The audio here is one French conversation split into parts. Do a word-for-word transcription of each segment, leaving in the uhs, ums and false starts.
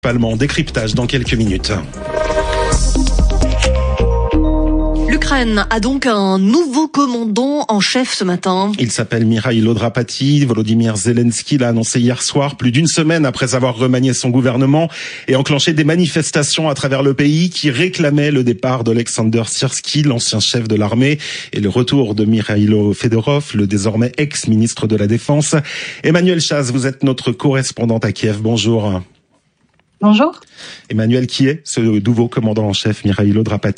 Allemand, décryptage dans quelques minutes. L'Ukraine a donc un nouveau commandant en chef ce matin. Il s'appelle Mikhaïlo Drapati. Volodymyr Zelensky l'a annoncé hier soir, plus d'une semaine après avoir remanié son gouvernement et enclenché des manifestations à travers le pays qui réclamaient le départ d'Olexander Syrsky, l'ancien chef de l'armée, et le retour de Mikhailo Fedorov, le désormais ex-ministre de la Défense. Emmanuel Chaz, vous êtes notre correspondante à Kiev. Bonjour. Bonjour. Emmanuel, qui est ce nouveau commandant en chef, Mikhaïlo Drapati ?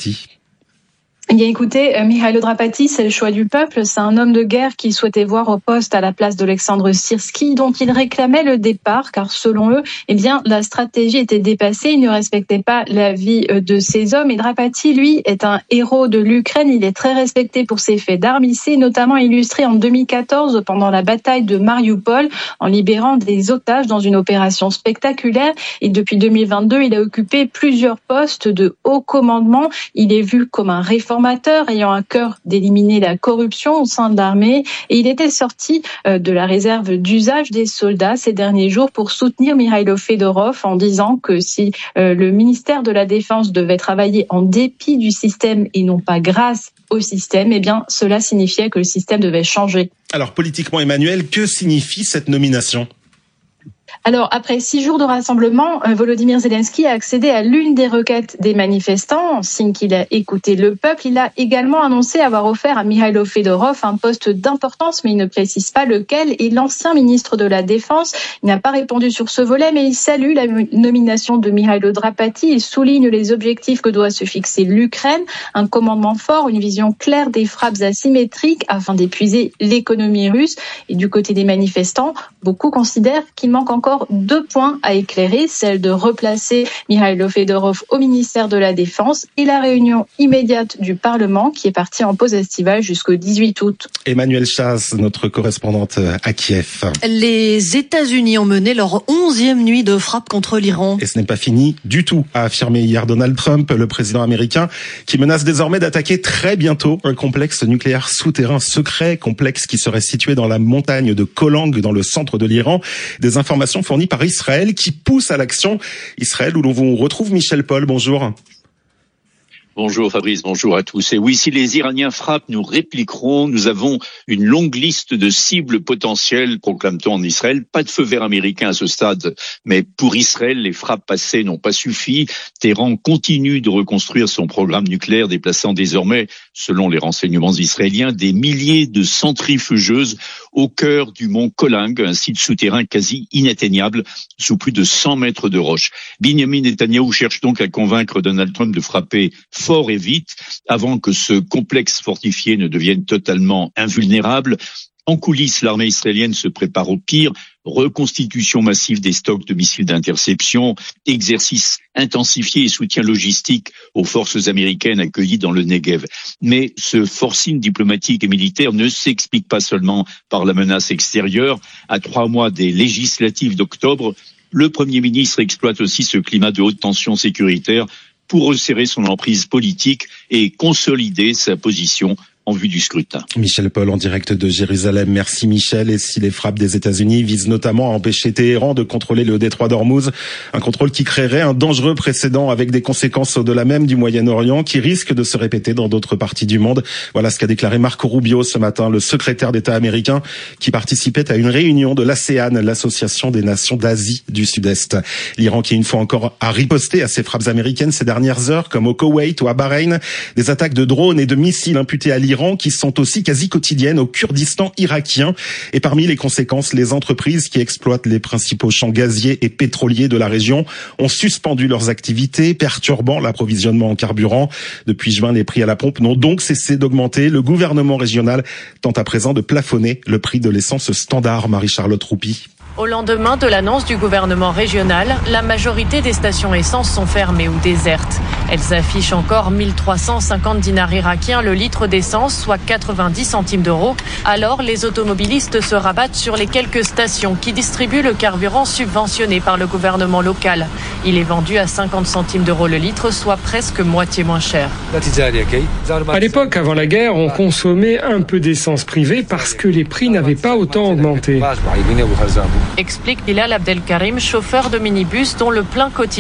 Eh bien, écoutez, Mikhaïlo Drapati, c'est le choix du peuple. C'est un homme de guerre qui souhaitait voir au poste à la place d'Olexandre Syrsky, dont il réclamait le départ, car selon eux, eh bien, la stratégie était dépassée. Il ne respectait pas la vie de ses hommes. Et Drapati, lui, est un héros de l'Ukraine. Il est très respecté pour ses faits d'armes. Il s'est notamment illustré en deux mille quatorze pendant la bataille de Mariupol, en libérant des otages dans une opération spectaculaire. Et depuis deux mille vingt-deux, il a occupé plusieurs postes de haut commandement. Il est vu comme un réformateur ayant à cœur d'éliminer la corruption au sein de l'armée, et il était sorti de la réserve d'usage des soldats ces derniers jours pour soutenir Mikhailo Fedorov en disant que si le ministère de la Défense devait travailler en dépit du système et non pas grâce au système, eh bien cela signifiait que le système devait changer. Alors politiquement, Emmanuel, que signifie cette nomination ? Alors, après six jours de rassemblement, Volodymyr Zelensky a accédé à l'une des requêtes des manifestants, en signe qu'il a écouté le peuple. Il a également annoncé avoir offert à Mikhailo Fedorov un poste d'importance, mais il ne précise pas lequel. Et l'ancien ministre de la Défense, il n'a pas répondu sur ce volet, mais il salue la nomination de Mikhaïlo Drapati. Il souligne les objectifs que doit se fixer l'Ukraine, un commandement fort, une vision claire des frappes asymétriques afin d'épuiser l'économie russe. Et du côté des manifestants, beaucoup considèrent qu'il manque encore encore deux points à éclairer, celle de replacer Mikhailo Fedorov au ministère de la Défense et la réunion immédiate du Parlement qui est partie en pause estivale jusqu'au dix-huit août. Emmanuel Chaz, notre correspondante à Kiev. Les États-Unis ont mené leur onzième nuit de frappe contre l'Iran. Et ce n'est pas fini du tout, a affirmé hier Donald Trump, le président américain, qui menace désormais d'attaquer très bientôt un complexe nucléaire souterrain secret, complexe qui serait situé dans la montagne de Kolang, dans le centre de l'Iran. Des informations fournies par Israël qui pousse à l'action. Israël, où l'on vous retrouve Michel Paul, bonjour. Bonjour Fabrice, bonjour à tous. Et oui, si les Iraniens frappent, nous répliquerons. Nous avons une longue liste de cibles potentielles, proclame-t-on en Israël. Pas de feu vert américain à ce stade, mais pour Israël, les frappes passées n'ont pas suffi. Téhéran continue de reconstruire son programme nucléaire, déplaçant désormais, selon les renseignements israéliens, des milliers de centrifugeuses au cœur du mont Kolang, un site souterrain quasi inatteignable, sous plus de cent mètres de roche. Binyamin Netanyahou cherche donc à convaincre Donald Trump de frapper fort et vite, avant que ce complexe fortifié ne devienne totalement invulnérable. En coulisses, l'armée israélienne se prépare au pire, reconstitution massive des stocks de missiles d'interception, exercice intensifié et soutien logistique aux forces américaines accueillies dans le Negev. Mais ce forcing diplomatique et militaire ne s'explique pas seulement par la menace extérieure. À trois mois des législatives d'octobre, le Premier ministre exploite aussi ce climat de haute tension sécuritaire pour resserrer son emprise politique et consolider sa position en vue du scrutin. Michel Paul en direct de Jérusalem. Merci Michel. Et si les frappes des États-Unis visent notamment à empêcher Téhéran de contrôler le détroit d'Ormuz, un contrôle qui créerait un dangereux précédent avec des conséquences au-delà même du Moyen-Orient qui risque de se répéter dans d'autres parties du monde. Voilà ce qu'a déclaré Marco Rubio ce matin, le secrétaire d'État américain qui participait à une réunion de l'ASEAN, l'association des nations d'Asie du Sud-Est. L'Iran qui une fois encore a riposté à ces frappes américaines ces dernières heures, comme au Koweït ou à Bahreïn, des attaques de drones et de missiles imputées à l'Iran qui sont aussi quasi quotidiennes au Kurdistan irakien. Et parmi les conséquences, les entreprises qui exploitent les principaux champs gaziers et pétroliers de la région ont suspendu leurs activités, perturbant l'approvisionnement en carburant. Depuis juin, les prix à la pompe n'ont donc cessé d'augmenter. Le gouvernement régional tente à présent de plafonner le prix de l'essence standard. Marie-Charlotte Roupi. Au lendemain de l'annonce du gouvernement régional, la majorité des stations essence sont fermées ou désertes. Elles affichent encore mille trois cent cinquante dinars irakiens le litre d'essence, soit quatre-vingt-dix centimes d'euros. Alors les automobilistes se rabattent sur les quelques stations qui distribuent le carburant subventionné par le gouvernement local. Il est vendu à cinquante centimes d'euros le litre, soit presque moitié moins cher. À l'époque, avant la guerre, on consommait un peu d'essence privée parce que les prix n'avaient pas autant augmenté. Explique Bilal Abdelkarim, chauffeur de minibus dont le plein quotidien